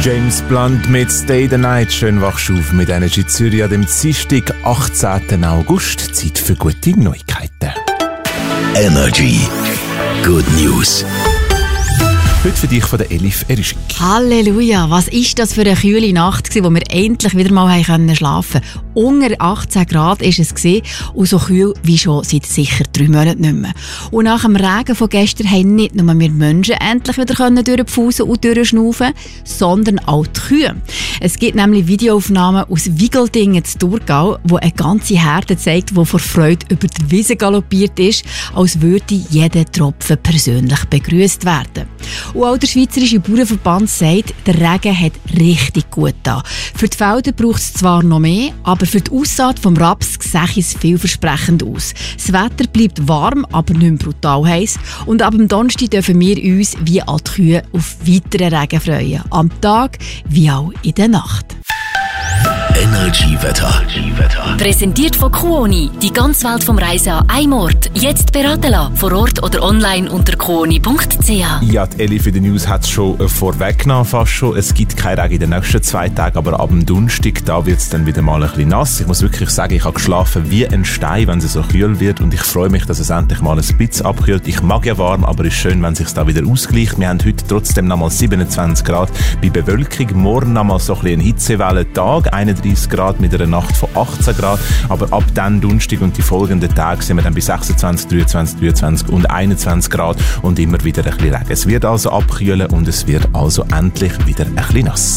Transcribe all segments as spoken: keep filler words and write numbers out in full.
James Blunt mit Stay the Night. Schön wachst du auf mit Energy Zürich an dem Dienstag, achtzehnten August. Zeit für gute Neuigkeiten. Energy. Good News. Heute für dich von der Elif Erischik. Halleluja, was ist das für eine kühle Nacht gewesen, wo wir endlich wieder mal haben schlafen können. Unter achtzehn Grad war es gewesen, und so kühl wie schon seit sicher drei Monaten nicht mehr. Und nach dem Regen von gestern haben nicht nur wir Menschen endlich wieder durchpfusen und durchschnaufen, sondern auch die Kühe. Es gibt nämlich Videoaufnahmen aus Wigeldingen zu Thurgau, wo eine ganze Herde zeigt, die vor Freude über die Wiese galoppiert ist, als würde jeder Tropfen persönlich begrüßt werden. Und auch der Schweizerische Bauernverband sagt, der Regen hat richtig gut da. Für die Felder braucht es zwar noch mehr, aber für die Aussaat vom Raps sieht es vielversprechend aus. Das Wetter bleibt warm, aber nicht mehr brutal heiß. Und ab dem Donnerstag dürfen wir uns wie all die Kühe auf weiteren Regen freuen. Am Tag wie auch in der Nacht. Energy Wetter. Präsentiert von Kuoni. Die ganze Welt vom Reisen an einem Ort. Jetzt beraten lassen. Vor Ort oder online unter kuoni punkt c h. Ja, die Elif in den News hat es schon äh, vorweggenommen fast schon. Es gibt keinen Regen in den nächsten zwei Tagen, aber ab dem Donnerstag, da wird es dann wieder mal ein bisschen nass. Ich muss wirklich sagen, ich habe geschlafen wie ein Stein, wenn es so kühl wird, und ich freue mich, dass es endlich mal ein bisschen abkühlt. Ich mag ja warm, aber es ist schön, wenn es sich da wieder ausgleicht. Wir haben heute trotzdem noch mal siebenundzwanzig Grad bei Bewölkung. Morgen noch mal so ein bisschen ein Hitzewellen-Tag, einunddreissig Grad mit einer Nacht von achtzehn Grad. Aber ab dann Donnerstag und die folgenden Tage sind wir dann bei sechsundzwanzig, dreiundzwanzig, dreiundzwanzig und einundzwanzig Grad und immer wieder ein bisschen Regen. Es wird also abkühlen und es wird also endlich wieder ein bisschen nass.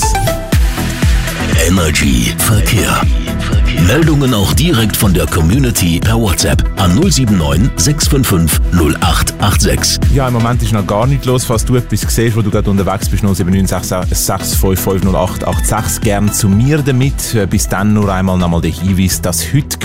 Energy Verkehr. Meldungen auch direkt von der Community per WhatsApp an null sieben neun sechs fünf fünf null acht acht sechs. Ja, im Moment ist noch gar nichts los. Falls du etwas siehst, wo du gerade unterwegs bist, null sieben neun sechs sechs fünf fünf null acht acht sechs, gern zu mir damit. Bis dann nur einmal nochmal der Hinweis, dass heute